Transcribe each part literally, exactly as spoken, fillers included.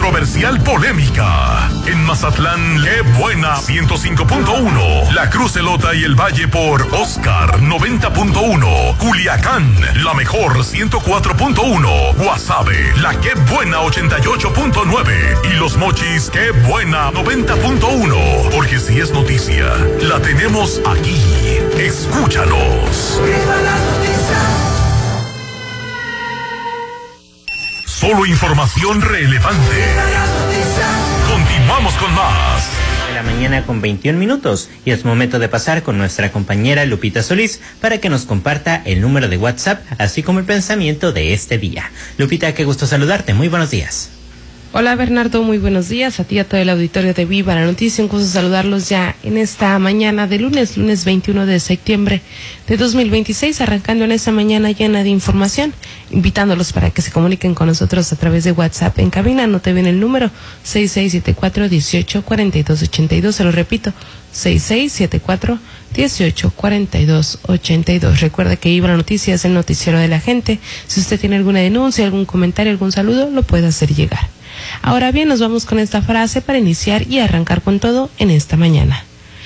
controversial polémica. En Mazatlán, qué buena ciento cinco punto uno. La Cruz Elota y el Valle por Oscar noventa punto uno. Culiacán, la mejor ciento cuatro punto uno. Guasave, la qué buena ochenta y ocho punto nueve. Y Los Mochis, qué buena noventa punto uno. Porque si es noticia, la tenemos aquí. Escúchanos. Solo información relevante. Continuamos con más. De la mañana con veintiún minutos y es momento de pasar con nuestra compañera Lupita Solís para que nos comparta el número de WhatsApp así como el pensamiento de este día. Lupita, qué gusto saludarte. Muy buenos días. Hola Bernardo, muy buenos días a ti y a todo el auditorio de Viva la Noticia. Un gusto saludarlos ya en esta mañana de lunes, lunes veintiuno de septiembre de dos mil veintiséis, arrancando en esta mañana llena de información, invitándolos para que se comuniquen con nosotros a través de WhatsApp en cabina. Anote bien el número seis seis siete cuatro, uno ocho cuatro dos ocho dos, se lo repito, seis seis siete cuatro, uno ocho cuatro dos ocho dos. Recuerda que Viva la Noticia es el noticiero de la gente. Si usted tiene alguna denuncia, algún comentario, algún saludo, lo puede hacer llegar. Ahora bien, nos vamos con esta frase para iniciar y arrancar con todo en esta mañana.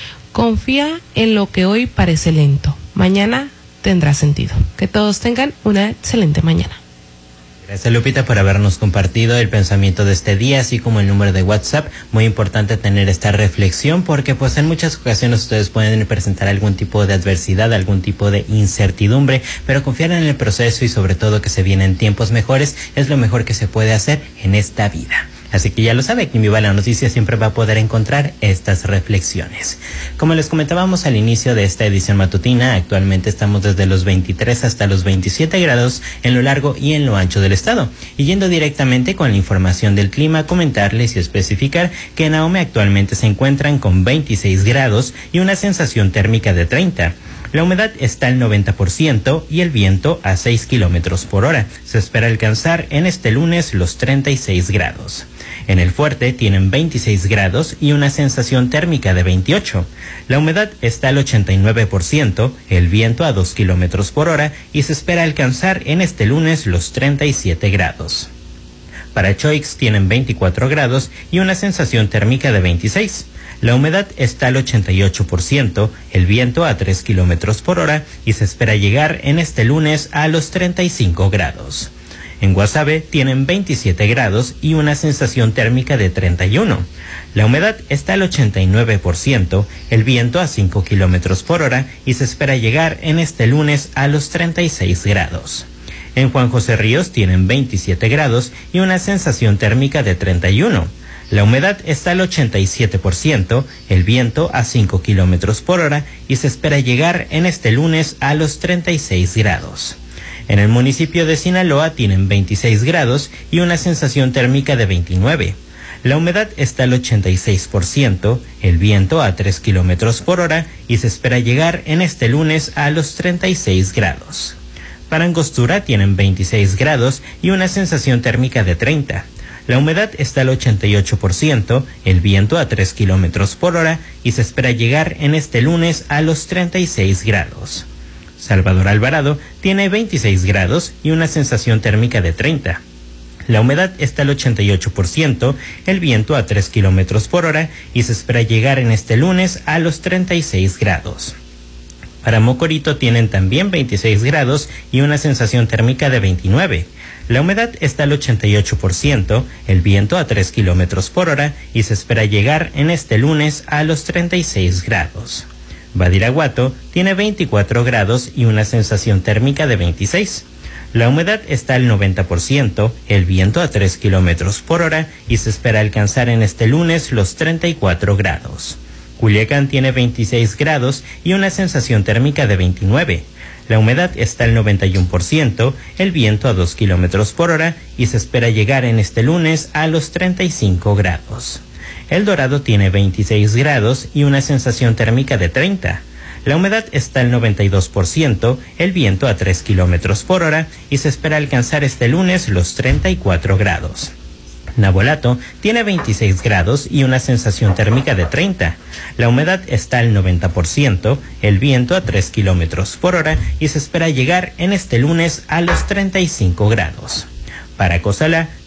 Confía en lo que hoy parece lento. Mañana tendrá sentido. Que todos tengan una excelente mañana. Gracias Lupita por habernos compartido el pensamiento de este día, así como el número de WhatsApp. Muy importante tener esta reflexión porque pues en muchas ocasiones ustedes pueden presentar algún tipo de adversidad, algún tipo de incertidumbre, pero confiar en el proceso y sobre todo que se vienen tiempos mejores es lo mejor que se puede hacer en esta vida. Así que ya lo sabe, que en Viva la Noticia siempre va a poder encontrar estas reflexiones. Como les comentábamos al inicio de esta edición matutina, actualmente estamos desde los veintitrés hasta los veintisiete grados en lo largo y en lo ancho del estado. Y yendo directamente con la información del clima, comentarles y especificar que en Ahome actualmente se encuentran con veintiséis grados y una sensación térmica de treinta. La humedad está al noventa por ciento y el viento a seis kilómetros por hora. Se espera alcanzar en este lunes los treinta y seis grados. En el Fuerte tienen veintiséis grados y una sensación térmica de veintiocho. La humedad está al ochenta y nueve por ciento, el viento a dos kilómetros por hora y se espera alcanzar en este lunes los treinta y siete grados. Para Choix tienen veinticuatro grados y una sensación térmica de veintiséis. La humedad está al ochenta y ocho por ciento, el viento a tres kilómetros por hora y se espera llegar en este lunes a los treinta y cinco grados. En Guasave tienen veintisiete grados y una sensación térmica de treinta y uno. La humedad está al ochenta y nueve por ciento, el viento a cinco kilómetros por hora y se espera llegar en este lunes a los treinta y seis grados. En Juan José Ríos tienen veintisiete grados y una sensación térmica de treinta y uno. La humedad está al ochenta y siete por ciento, el viento a cinco kilómetros por hora y se espera llegar en este lunes a los treinta y seis grados. En el municipio de Sinaloa tienen veintiséis grados y una sensación térmica de veintinueve. La humedad está al ochenta y seis por ciento, el viento a tres kilómetros por hora y se espera llegar en este lunes a los treinta y seis grados. Para Angostura tienen veintiséis grados y una sensación térmica de treinta. La humedad está al ochenta y ocho por ciento, el viento a tres kilómetros por hora y se espera llegar en este lunes a los treinta y seis grados. Salvador Alvarado tiene veintiséis grados y una sensación térmica de treinta. La humedad está al ochenta y ocho por ciento, el viento a tres kilómetros por hora y se espera llegar en este lunes a los treinta y seis grados. Para Mocorito tienen también veintiséis grados y una sensación térmica de veintinueve. La humedad está al ochenta y ocho por ciento, el viento a tres kilómetros por hora y se espera llegar en este lunes a los treinta y seis grados. Badiraguato tiene veinticuatro grados y una sensación térmica de veintiséis. La humedad está al noventa por ciento, el viento a tres kilómetros por hora y se espera alcanzar en este lunes los treinta y cuatro grados. Culiacán tiene veintiséis grados y una sensación térmica de veintinueve. La humedad está al noventa y uno por ciento, el viento a dos kilómetros por hora y se espera llegar en este lunes a los treinta y cinco grados. El Dorado tiene veintiséis grados y una sensación térmica de treinta. La humedad está al noventa y dos por ciento, el viento a tres kilómetros por hora y se espera alcanzar este lunes los treinta y cuatro grados. Navolato tiene veintiséis grados y una sensación térmica de treinta. La humedad está al noventa por ciento, el viento a tres kilómetros por hora y se espera llegar en este lunes a los treinta y cinco grados. Para Cozalá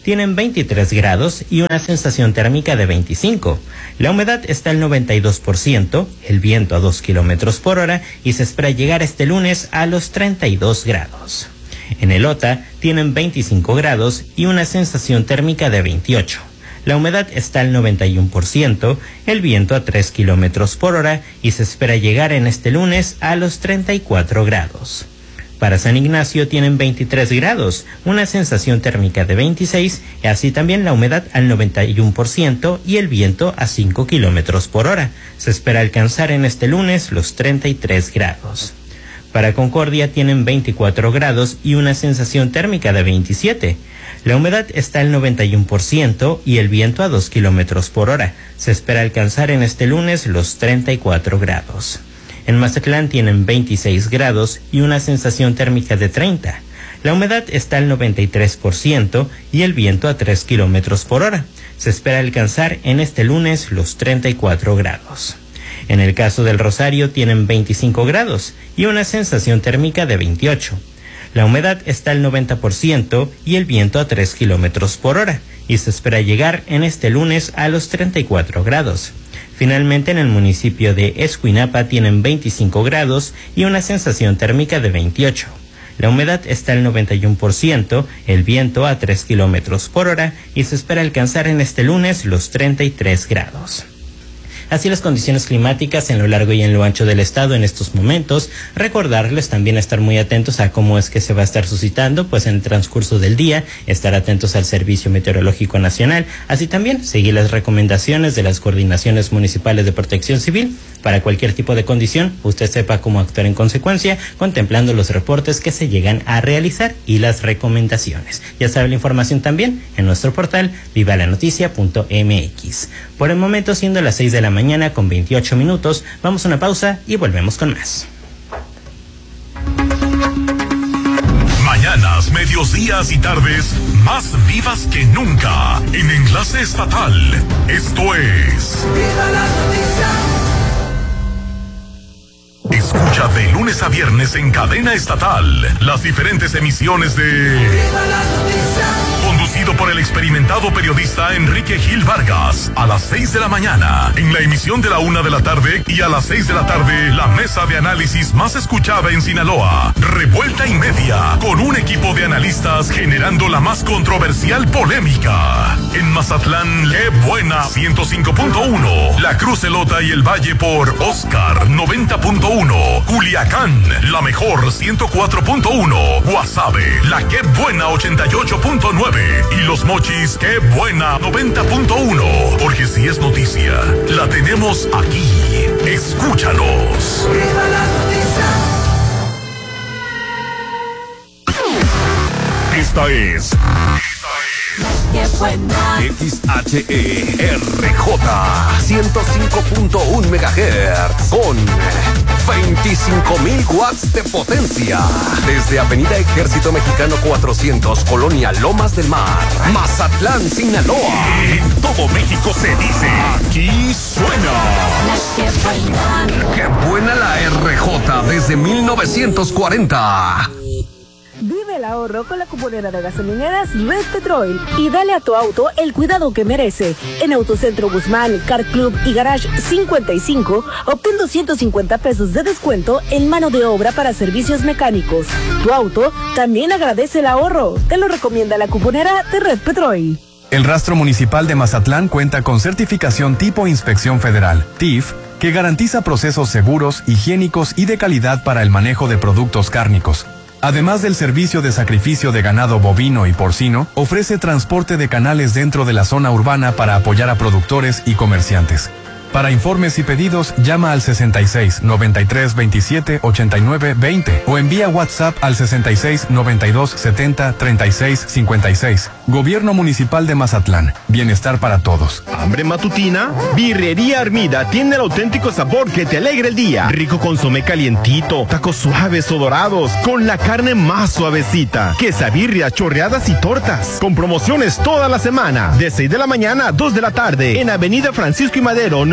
tienen veintitrés grados y una sensación térmica de veinticinco. La humedad está al noventa y dos por ciento, el viento a dos kilómetros por hora y se espera llegar este lunes a los treinta y dos grados. En Elota tienen veinticinco grados y una sensación térmica de veintiocho. La humedad está al noventa y uno por ciento, el viento a tres kilómetros por hora y se espera llegar en este lunes a los treinta y cuatro grados. Para San Ignacio tienen veintitrés grados, una sensación térmica de veintiséis, y así también la humedad al noventa y uno por ciento y el viento a cinco kilómetros por hora. Se espera alcanzar en este lunes los treinta y tres grados. Para Concordia tienen veinticuatro grados y una sensación térmica de veintisiete. La humedad está al noventa y uno por ciento y el viento a dos kilómetros por hora. Se espera alcanzar en este lunes los treinta y cuatro grados. En Mazatlán tienen veintiséis grados y una sensación térmica de treinta. La humedad está al noventa y tres por ciento y el viento a tres kilómetros por hora. Se espera alcanzar en este lunes los treinta y cuatro grados. En el caso del Rosario tienen veinticinco grados y una sensación térmica de veintiocho. La humedad está al noventa por ciento y el viento a tres kilómetros por hora y se espera llegar en este lunes a los treinta y cuatro grados. Finalmente, en el municipio de Escuinapa tienen veinticinco grados y una sensación térmica de veintiocho. La humedad está al noventa y uno por ciento, el viento a tres kilómetros por hora y se espera alcanzar en este lunes los treinta y tres grados. Así las condiciones climáticas en lo largo y en lo ancho del estado en estos momentos. Recordarles también estar muy atentos a cómo es que se va a estar suscitando, pues en el transcurso del día, estar atentos al Servicio Meteorológico Nacional, así también seguir las recomendaciones de las coordinaciones municipales de protección civil. Para cualquier tipo de condición, usted sepa cómo actuar en consecuencia, contemplando los reportes que se llegan a realizar y las recomendaciones. Ya sabe la información también en nuestro portal viva la noticia punto m x. Por el momento, siendo las seis de la mañana con veintiocho minutos, vamos a una pausa y volvemos con más. Mañanas, medios días y tardes más vivas que nunca en Enlace Estatal. Esto es Viva la Noticia. Escucha de lunes a viernes en cadena estatal las diferentes emisiones de Viva la Noticia, conducido por el experimentado periodista Enrique Gil Vargas, a las seis de la mañana, en la emisión de la una de la tarde, y a las seis de la tarde, la mesa de análisis más escuchada en Sinaloa, Revuelta y Media, con un equipo de analistas generando la más controversial polémica. En Mazatlán, ¡qué buena! ciento cinco punto uno, La Cruz, Elota y el Valle por Oscar noventa punto uno, Culiacán, la mejor ciento cuatro punto uno, Guasave, la ¡qué buena! ochenta y ocho punto nueve y Los Mochis, ¡qué buena! noventa punto uno, porque si es noticia, la tenemos aquí. Escúchanos. ¡Viva la noticia! Esta es ¡Qué buena! X H E R J ciento cinco punto uno megahertz con veinticinco mil watts de potencia. Desde Avenida Ejército Mexicano cuatrocientos, Colonia Lomas del Mar, Mazatlán, Sinaloa. En todo México se dice, aquí suena. ¡Qué buena! ¡Qué buena la R J desde mil novecientos cuarenta! Vive el ahorro con la cuponera de gasolineras Red Petrol y dale a tu auto el cuidado que merece. En Autocentro Guzmán, Car Club y Garage cincuenta y cinco, obtén doscientos cincuenta pesos de descuento en mano de obra para servicios mecánicos. Tu auto también agradece el ahorro. Te lo recomienda la cuponera de Red Petrol. El Rastro Municipal de Mazatlán cuenta con certificación tipo Inspección Federal, T I F, que garantiza procesos seguros, higiénicos y de calidad para el manejo de productos cárnicos. Además del servicio de sacrificio de ganado bovino y porcino, ofrece transporte de canales dentro de la zona urbana para apoyar a productores y comerciantes. Para informes y pedidos, llama al sesenta y seis, noventa y tres, veintisiete, ochenta y nueve, veinte o envía WhatsApp al sesenta y seis, noventa y dos, setenta, treinta y seis, cincuenta y seis. Gobierno Municipal de Mazatlán. Bienestar para todos. ¿Hambre matutina? Birrería Armida tiene el auténtico sabor que te alegra el día. Rico consomé calientito, tacos suaves o dorados, con la carne más suavecita, quesabirrias, chorreadas y tortas. Con promociones toda la semana, de seis de la mañana a dos de la tarde, en Avenida Francisco y Madero,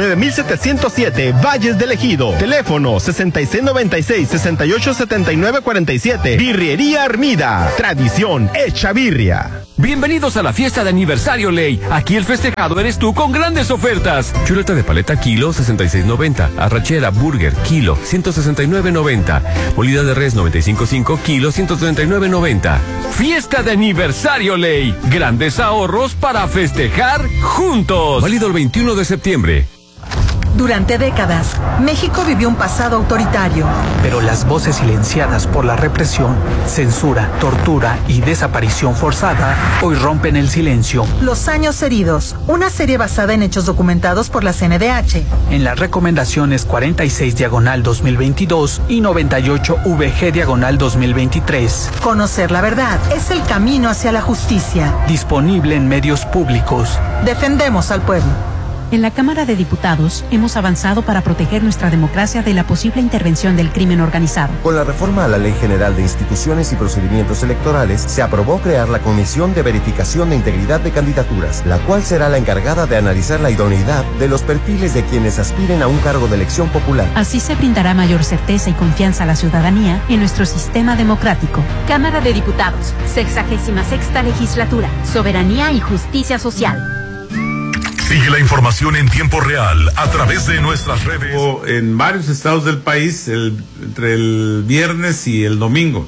nueve mil setecientos siete, Valles del Ejido. Teléfono sesenta y seis noventa y seis, sesenta y ocho setenta y nueve cuarenta y siete. Birrería Armida. Tradición hecha birria. Bienvenidos a la fiesta de aniversario Ley. Aquí el festejado eres tú con grandes ofertas. Chuleta de paleta kilo sesenta y seis noventa. Arrachera burger kilo ciento sesenta y nueve noventa. Molida de res noventa y cinco punto cinco kilo ciento treinta y nueve noventa. Fiesta de aniversario Ley. Grandes ahorros para festejar juntos. Válido el veintiuno de septiembre. Durante décadas, México vivió un pasado autoritario. Pero las voces silenciadas por la represión, censura, tortura y desaparición forzada hoy rompen el silencio. Los años heridos, una serie basada en hechos documentados por la C N D H. En las recomendaciones cuarenta y seis diagonal dos mil veintidós y noventa y ocho V G diagonal dos mil veintitrés. Conocer la verdad es el camino hacia la justicia. Disponible en medios públicos. Defendemos al pueblo. En la Cámara de Diputados hemos avanzado para proteger nuestra democracia de la posible intervención del crimen organizado. Con la reforma a la Ley General de Instituciones y Procedimientos Electorales, se aprobó crear la Comisión de Verificación de Integridad de Candidaturas, la cual será la encargada de analizar la idoneidad de los perfiles de quienes aspiren a un cargo de elección popular. Así se brindará mayor certeza y confianza a la ciudadanía en nuestro sistema democrático. Cámara de Diputados, sexagésima sexta legislatura, soberanía y justicia social. Sigue la información en tiempo real a través de nuestras redes. En varios estados del país, el, entre el viernes y el domingo.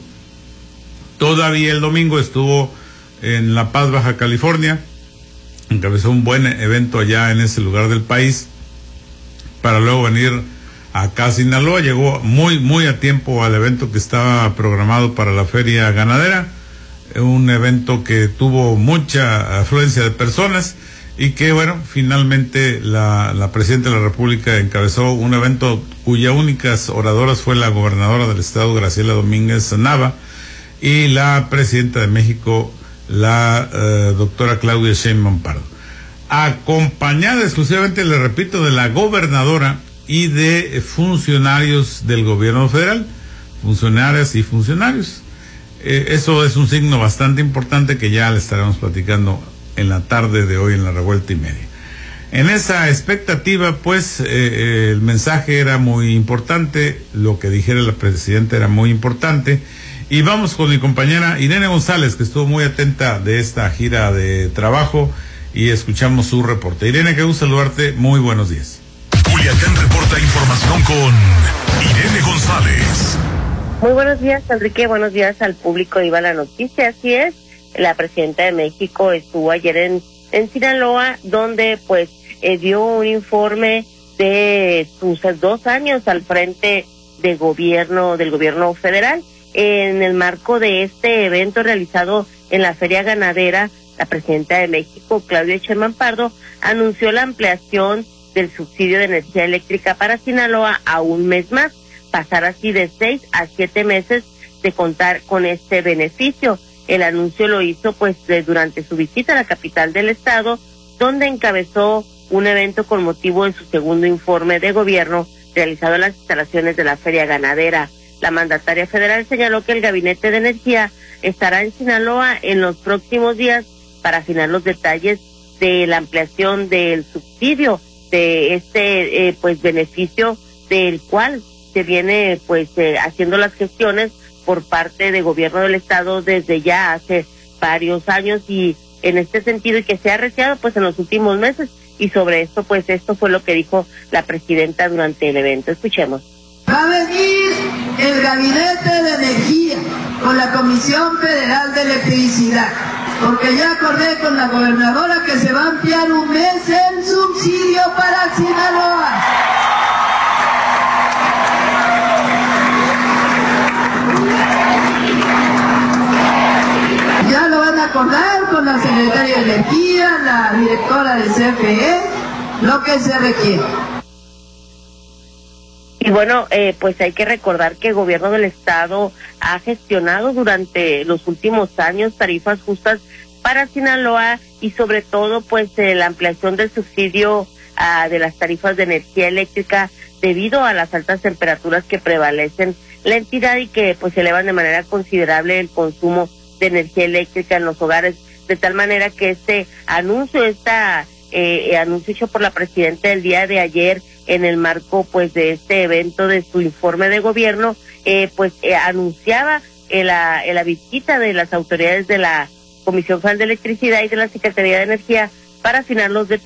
Todavía el domingo estuvo en La Paz, Baja California. Encabezó un buen evento allá en ese lugar del país. Para luego venir acá a Sinaloa. Llegó muy, muy a tiempo al evento que estaba programado para la Feria Ganadera. Un evento que tuvo mucha afluencia de personas. Y que, bueno, finalmente la, la Presidenta de la República encabezó un evento cuya únicas oradoras fue la gobernadora del estado, Graciela Domínguez Nava, y la Presidenta de México, la uh, doctora Claudia Sheinbaum Pardo. Acompañada exclusivamente, le repito, de la gobernadora y de funcionarios del gobierno federal, funcionarias y funcionarios. Eh, eso es un signo bastante importante que ya le estaremos platicando en la tarde de hoy en la revuelta y media. En esa expectativa, pues, eh, eh, el mensaje era muy importante, lo que dijera la presidenta era muy importante, y vamos con mi compañera Irene González, que estuvo muy atenta de esta gira de trabajo, y escuchamos su reporte. Irene, qué gusto saludarte, muy buenos días. Culiacán reporta información con Irene González. Muy buenos días, Enrique, buenos días al público de Iba la Noticia, así es. La presidenta de México estuvo ayer en, en Sinaloa, donde pues eh, dio un informe de sus dos años al frente de gobierno, del gobierno federal. En el marco de este evento realizado en la Feria Ganadera, la presidenta de México, Claudia Sheinbaum Pardo, anunció la ampliación del subsidio de energía eléctrica para Sinaloa a un mes más, pasar así de seis a siete meses de contar con este beneficio. El anuncio lo hizo pues de, durante su visita a la capital del estado, donde encabezó un evento con motivo de su segundo informe de gobierno realizado en las instalaciones de la Feria Ganadera. La mandataria federal señaló que el Gabinete de Energía estará en Sinaloa en los próximos días para afinar los detalles de la ampliación del subsidio, de este eh, pues beneficio del cual se viene pues eh, haciendo las gestiones por parte del gobierno del estado desde ya hace varios años, y en este sentido, y que se ha arreciado pues en los últimos meses, y sobre esto pues esto fue lo que dijo la presidenta durante el evento. Escuchemos. Va a venir el Gabinete de Energía con la Comisión Federal de Electricidad, porque ya acordé con la gobernadora que se va a ampliar un mes el subsidio para Sinaloa. Ya lo van a acordar con la Secretaria de Energía, la directora del C F E, lo que se requiere. Y bueno, eh, pues hay que recordar que el gobierno del estado ha gestionado durante los últimos años tarifas justas para Sinaloa, y sobre todo pues eh, la ampliación del subsidio uh, de las tarifas de energía eléctrica debido a las altas temperaturas que prevalecen en la entidad y que pues elevan de manera considerable el consumo de energía eléctrica en los hogares, de tal manera que este anuncio, esta eh, anuncio hecho por la presidenta el día de ayer en el marco pues de este evento de su informe de gobierno, eh, pues eh, anunciaba eh, la, eh, la visita de las autoridades de la Comisión Federal de Electricidad y de la Secretaría de Energía para afinar los detalles